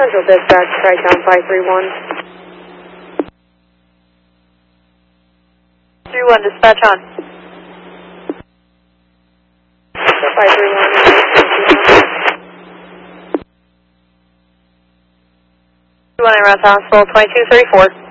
Central Dispatch, Tri-Town 531. 31, dispatch on. 531. 21 around hospital 2234.